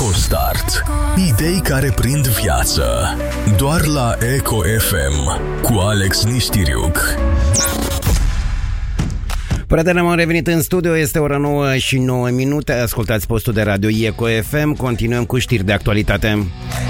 EcoStart. Idei care prind viață. Doar la Eco FM cu Alex Nistiriuc. Prieteni, am revenit în studio, este ora 9:09. Ascultați postul de radio Eco FM. Continuăm cu știri de actualitate.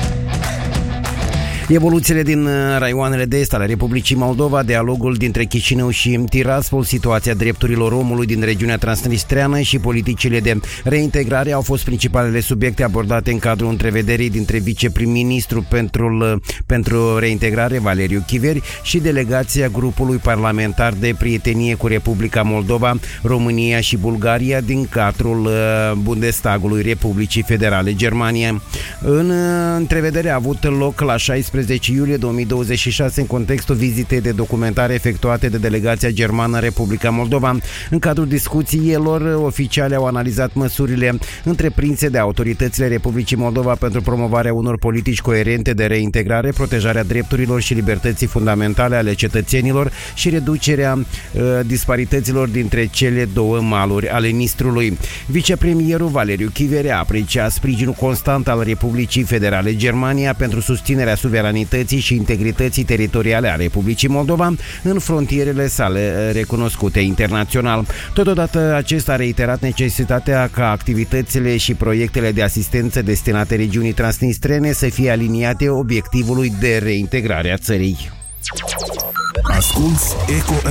Evoluțiile din raioanele de est ale Republicii Moldova, dialogul dintre Chișinău și Tiraspol, situația drepturilor omului din regiunea transnistreană și politicile de reintegrare au fost principalele subiecte abordate în cadrul întrevederii dintre viceprim-ministru pentru reintegrare Valeriu Chiveri și delegația grupului parlamentar de prietenie cu Republica Moldova, România și Bulgaria din cadrul Bundestagului Republicii Federale Germania. În întrevedere a avut loc la 16 iulie 2026 în contextul vizitei de documentare efectuate de delegația germană Republica Moldova. În cadrul discuțiilor, oficiale au analizat măsurile întreprinse de autoritățile Republicii Moldova pentru promovarea unor politici coerente de reintegrare, protejarea drepturilor și libertății fundamentale ale cetățenilor și reducerea disparităților dintre cele două maluri ale Nistrului. Vicepremierul Valeriu Chiveri a apreciat sprijinul constant al Republicii Federale Germania pentru susținerea suveranității și integrității teritoriale a Republicii Moldova în frontierele sale recunoscute internațional. Totodată, acesta a reiterat necesitatea ca activitățile și proiectele de asistență destinate regiunii transnistrene să fie aliniate obiectivului de reintegrare a țării. Asculți Eco